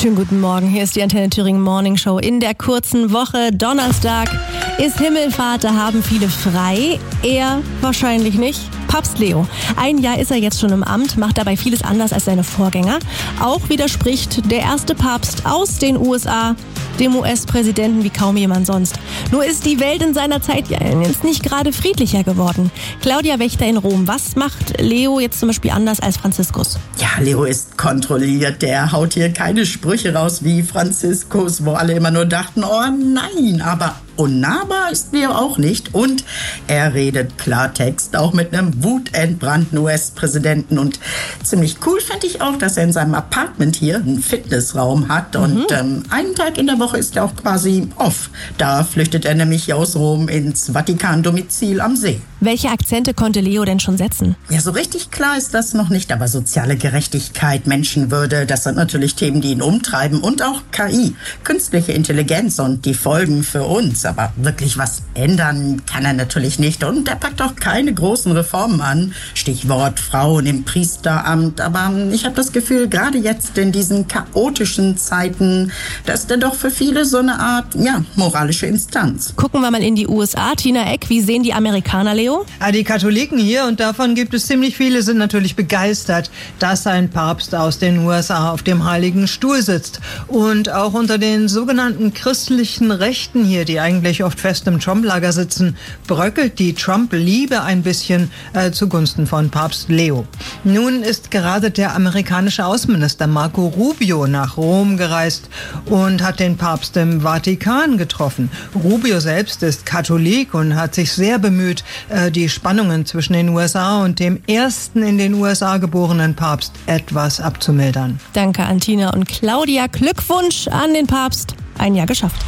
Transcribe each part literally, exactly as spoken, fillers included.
Schönen guten Morgen, hier ist die Antenne Thüringen Morning Show in der kurzen Woche. Donnerstag ist Himmelfahrt, da haben viele frei, er wahrscheinlich nicht. Papst Leo. Ein Jahr ist er jetzt schon im Amt, macht dabei vieles anders als seine Vorgänger. Auch widerspricht der erste Papst aus den U S A dem U S-Präsidenten wie kaum jemand sonst. Nur ist die Welt in seiner Zeit ja jetzt nicht gerade friedlicher geworden. Claudia Wächter in Rom. Was macht Leo jetzt zum Beispiel anders als Franziskus? Ja, Leo ist kontrolliert. Der haut hier keine Sprüche raus wie Franziskus, wo alle immer nur dachten, oh nein, aber unnahbar ist Leo auch nicht. Und er redet Klartext, auch mit einem wutentbrannten U S-Präsidenten. Und ziemlich cool fände ich auch, dass er in seinem Apartment hier einen Fitnessraum hat. Mhm. Und ähm, einen Tag in der Woche ist er auch quasi off. Da flüchtet er nämlich aus Rom ins Vatikan-Domizil am See. Welche Akzente konnte Leo denn schon setzen? Ja, so richtig klar ist das noch nicht, aber soziale Gerechtigkeit, Menschenwürde, das sind natürlich Themen, die ihn umtreiben. Und auch K I, künstliche Intelligenz und die Folgen für uns. Aber wirklich was ändern kann er natürlich nicht. Und er packt auch keine großen Reformen an. Stichwort Frauen im Priesteramt. Aber ich habe das Gefühl, gerade jetzt in diesen chaotischen Zeiten, dass ist er doch für viele so eine Art, ja, moralische Instanz. Gucken wir mal in die U S A. Tina Eck, wie sehen die Amerikaner Leo? Ja, die Katholiken hier, und davon gibt es ziemlich viele, sind natürlich begeistert, dass ein Papst aus den U S A auf dem Heiligen Stuhl sitzt. Und auch unter den sogenannten christlichen Rechten hier, die eigentlich oft fest im Trump-Lager sitzen, bröckelt die Trump-Liebe ein bisschen äh, zugunsten von Papst Leo. Nun ist gerade der amerikanische Außenminister Marco Rubio nach Rom gereist und hat den Papst im Vatikan getroffen. Rubio selbst ist Katholik und hat sich sehr bemüht, die Spannungen zwischen den U S A und dem ersten in den U S A geborenen Papst etwas abzumildern. Danke an Tina und Claudia. Glückwunsch an den Papst. Ein Jahr geschafft.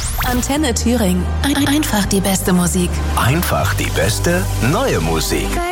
Antenne Thüringen. Einfach die beste Musik. Einfach die beste neue Musik.